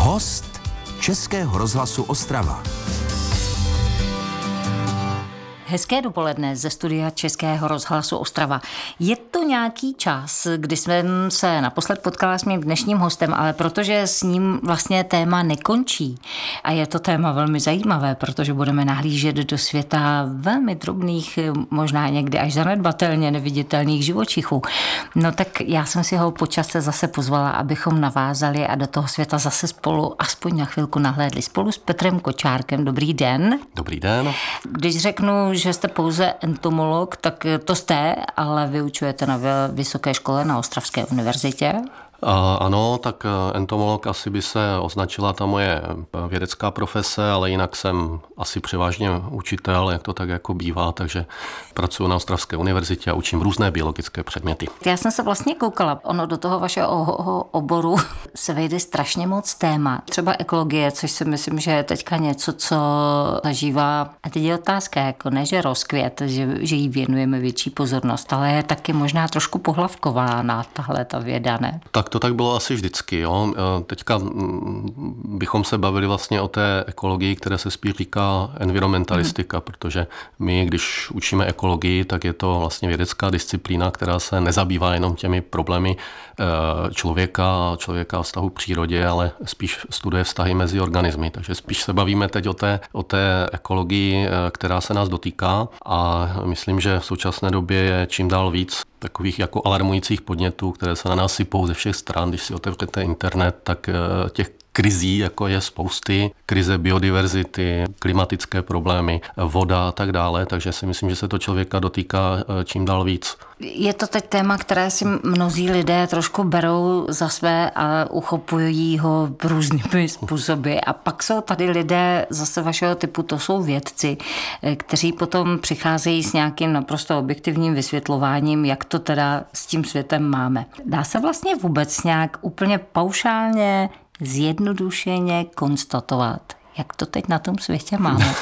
Host Českého rozhlasu Ostrava. Hezké dopoledne ze studia Českého rozhlasu Ostrava. Je to nějaký čas, kdy jsem se naposled potkala s mým dnešním hostem, ale protože s ním vlastně téma nekončí a je to téma velmi zajímavé, protože budeme nahlížet do světa velmi drobných, možná někdy až zanedbatelně neviditelných živočichů. No tak já jsem si ho po čase zase pozvala, abychom navázali a do toho světa zase spolu aspoň na chvilku nahlédli. Spolu s Petrem Kočárkem. Dobrý den. Dobrý den. Když řeknu, že jste pouze entomolog, tak to jste, ale vyučujete na vysoké škole na Ostravské univerzitě. Ano, tak entomolog asi by se označila ta moje vědecká profese, ale jinak jsem asi převážně učitel, jak to tak jako bývá, takže pracuji na Ostravské univerzitě a učím různé biologické předměty. Já jsem se vlastně koukala, ono do toho vašeho oboru se vejde strašně moc témat, třeba ekologie, což si myslím, že je teďka něco, co zažívá, a teď je otázka, jako ne, že rozkvět, že jí věnujeme větší pozornost, ale je taky možná trošku pohlavkována tahle ta věda, ne? Tak to tak bylo asi vždycky. Jo. Teďka bychom se bavili vlastně o té ekologii, které se spíš říká environmentalistika, protože my, když učíme ekologii, tak je to vlastně vědecká disciplína, která se nezabývá jenom těmi problémy člověka a vztahu k přírodě, ale spíš studuje vztahy mezi organismy. Takže spíš se bavíme teď o té ekologii, která se nás dotýká, a myslím, že v současné době je čím dál víc takových jako alarmujících podnětů, které se na nás sypou ze všech stran. Když si otevřete internet, tak těch krizí, jako je spousty, krize biodiverzity, klimatické problémy, voda a tak dále, takže si myslím, že se to člověka dotýká čím dál víc. Je to teď téma, které si mnozí lidé trošku berou za své a uchopují ho různými způsoby. A pak jsou tady lidé zase vašeho typu, to jsou vědci, kteří potom přicházejí s nějakým naprosto objektivním vysvětlováním, jak to teda s tím světem máme. Dá se vlastně vůbec nějak úplně paušálně, zjednodušeně konstatovat, jak to teď na tom světě máme?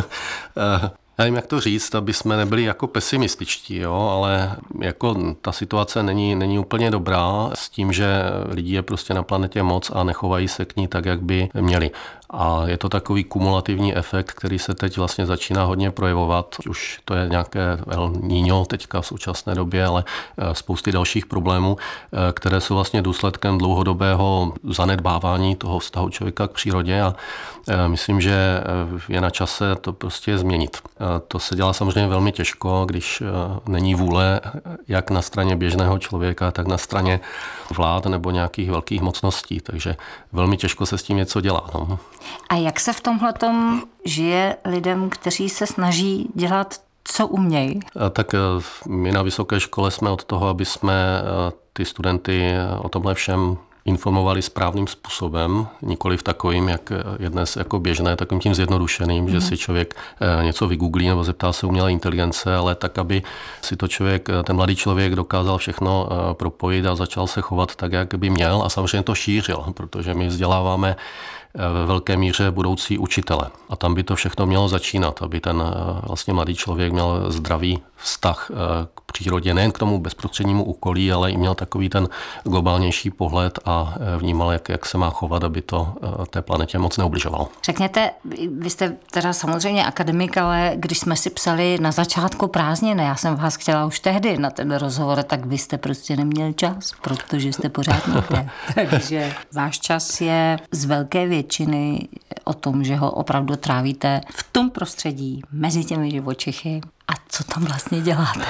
Já nevím, jak to říct, aby jsme nebyli jako pesimističtí, jo, ale jako ta situace není úplně dobrá s tím, že lidí je prostě na planetě moc a nechovají se k ní tak, jak by měli. A je to takový kumulativní efekt, který se teď vlastně začíná hodně projevovat. Už to je nějaké El Niño teďka v současné době, ale spousty dalších problémů, které jsou vlastně důsledkem dlouhodobého zanedbávání toho vztahu člověka k přírodě, a myslím, že je na čase to prostě změnit. To se dělá samozřejmě velmi těžko, když není vůle jak na straně běžného člověka, tak na straně vlád nebo nějakých velkých mocností, takže velmi těžko se s tím něco dělá. No. A jak se v tomhletom žije lidem, kteří se snaží dělat, co umějí? Tak my na vysoké škole jsme od toho, aby jsme ty studenty o tomhle všem informovali správným způsobem, nikoli v takovým, jak je dnes jako běžné, takovým tím zjednodušeným, že si člověk něco vygooglí nebo zeptá se umělé inteligence, ale tak, aby si to ten mladý člověk dokázal všechno propojit a začal se chovat tak, jak by měl, a samozřejmě to šířil, protože my vzděláváme ve velké míře budoucí učitele. A tam by to všechno mělo začínat, aby ten vlastně mladý člověk měl zdravý vztah k přírodě, nejen k tomu bezprostřednímu úkolí, ale i měl takový ten globálnější pohled a vnímal, jak se má chovat, aby to té planetě moc neubližovalo. Řekněte, vy jste teda samozřejmě akademik, ale když jsme si psali na začátku prázdnin, já jsem vás chtěla už tehdy na ten rozhovor, tak vy jste prostě neměl čas, protože jste pořád někde. Takže váš čas je z velké většiny o tom, že ho opravdu trávíte v tom prostředí, mezi těmi živočichy. A co tam vlastně děláte?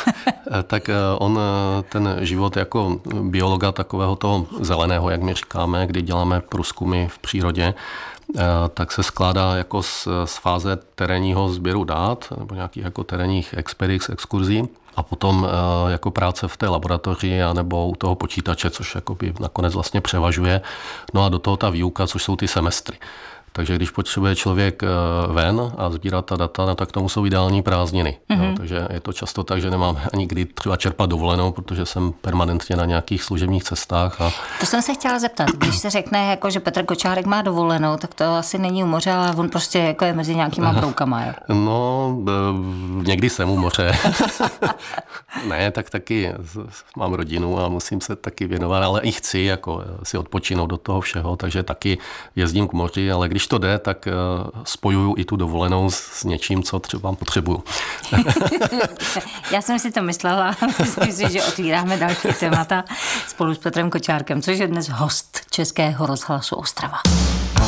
Tak ten život jako biologa takového toho zeleného, jak my říkáme, kdy děláme průzkumy v přírodě, tak se skládá jako z fáze terénního sběru dát nebo nějakých jako terénních expedic, exkurzí, a potom jako práce v té laboratoři anebo u toho počítače, což jakoby nakonec vlastně převažuje. No a do toho ta výuka, což jsou ty semestry. Takže když potřebuje člověk ven a sbírat ta data, no, tak tomu jsou ideální prázdniny. Jo, takže je to často tak, že nemám ani kdy třeba čerpat dovolenou, protože jsem permanentně na nějakých služebních cestách. A... To jsem se chtěla zeptat. Když se řekne, jako, že Petr Kočárek má dovolenou, tak to asi není u moře, ale on prostě jako je mezi nějakýma broukama. Jo? No, někdy jsem u moře. Ne, tak taky mám rodinu a musím se taky věnovat, ale i chci jako si odpočinout do toho všeho, takže taky jezdím k moři, ale když to jde, tak spojuju i tu dovolenou s něčím, co třeba potřebuju. Já jsem si to myslela, myslím si, že otvíráme další témata spolu s Petrem Kočárkem, což je dnes host Českého rozhlasu Ostrava.